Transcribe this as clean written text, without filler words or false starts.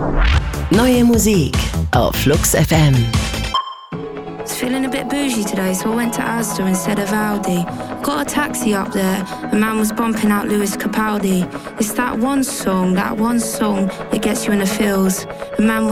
Neue Musik auf Flux FM. Was feeling a bit bougie today, so I went to Asda instead of Aldi. Got a taxi up there, a man was bumping out Lewis Capaldi. It's that one song that gets you in the feels. A man